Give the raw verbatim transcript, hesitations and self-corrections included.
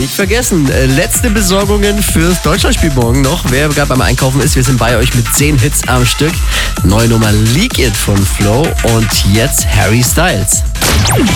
Nicht vergessen, äh, letzte Besorgungen fürs Deutschlandspiel morgen noch. Wer gerade beim Einkaufen ist, wir sind bei euch mit zehn Hits am Stück. Neue Nummer Leak It von Flo und jetzt Harry Styles.